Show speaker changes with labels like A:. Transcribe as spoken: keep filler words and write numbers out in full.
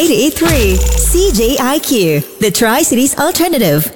A: eighty-eight point three C J I Q, the Tri-Cities Alternative.